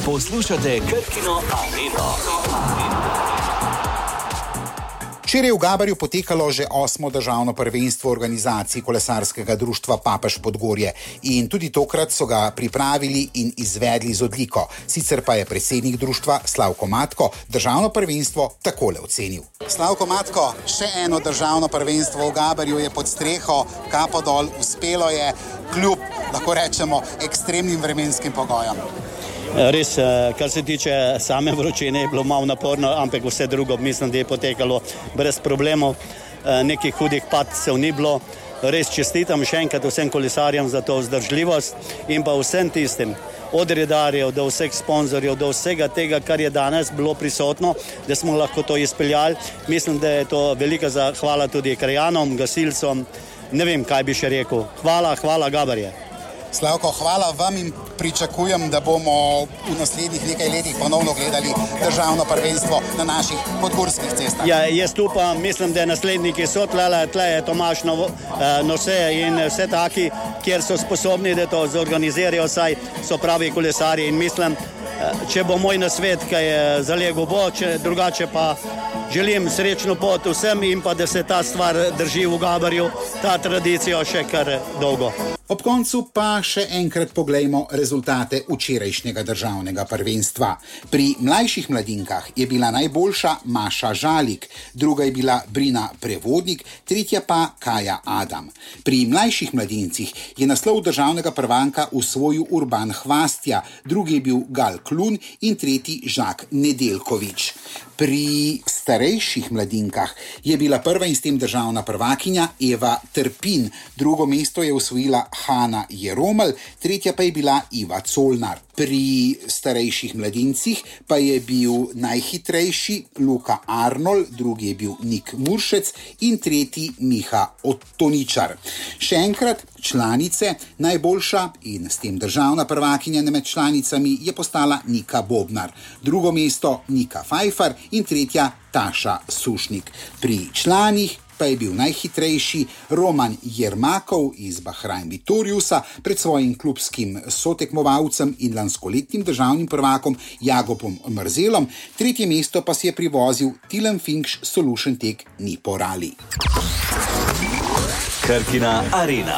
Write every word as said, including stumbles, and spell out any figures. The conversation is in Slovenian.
Poslušate Krkino Areno. Včeraj je v Gabarju potekalo že osmo državno prvenstvo organizacij kolesarskega društva Papež Podgorje in tudi tokrat so ga pripravili in izvedli z odliko. Sicer pa je predsednik društva Slavko Matko državno prvenstvo takole ocenil. Slavko Matko, še eno državno prvenstvo v Gabarju je pod streho, kapo dol, uspelo je kljub, lahko rečemo, ekstremnim vremenskim pogojem. Res, kar se tiče same vročine, je bilo malo naporno, ampak vse drugo mislim, da je potekalo brez problemov. Nekih hudih padcev ni bilo. Res čestitam še enkrat vsem kolesarjem za to vzdržljivost in pa vsem tistim, od redarjev do vseh sponzorjev, do vsega tega, kar je danes bilo prisotno, da smo lahko to izpeljali. Mislim, da je to velika zahvala tudi krajanom, gasilcom, ne vem, kaj bi še rekel. Hvala, hvala Gabarje. Slavko, hvala vam in pričakujem, da bomo v naslednjih nekaj letih ponovno gledali državno prvenstvo na naših podgorskih cestah. Ja, jaz upam, mislim, da nasledniki so tlele, tle je Tomaž Nose in vse taki, kjer so sposobni, da to zorganizirajo, saj so pravi kolesari in mislim, če bo moj nasvet, kaj je zalegel bo, če drugače pa želim srečno pot vsem in pa da se ta stvar drži v Gabarju, ta tradicija še kar dolgo. Ob koncu pa še enkrat poglejmo rezultate včerajšnjega državnega prvenstva. Pri mlajših mladinkah je bila najboljša Maša Žalik, druga je bila Brina Prevodnik, tretja pa Kaja Adam. Pri mlajših mladincih je naslov državnega prvanka osvojil Urban Hvastja, drugi je bil Gal Klun in tretji Žak Nedeljkovič. Pri starejših mladinkah je bila prva in s tem državna prvakinja Eva Trpin, drugo mesto je osvojila Hana Jeromelj, tretja pa je bila Iva Colnar. Pri starejših mladincih pa je bil najhitrejši Luka Arnold, drugi je bil Nik Muršec in tretji Miha Ottoničar. Še enkrat, članice, najboljša in s tem državna prvakinja med članicami je postala Nika Bobnar, drugo mesto Nika Fajfar in tretja Taša Sušnik. Pri članih pa je bil najhitrejši Roman Jermakov iz Bahrajn Vitoriusa pred svojim klubskim sotekmovalcem in lanskoletnim državnim prvakom Jagopom Mrzelom, tretje mesto pa si je privozil Tilen Finkš Solution Tech Nipo Rally. Krkina Arena.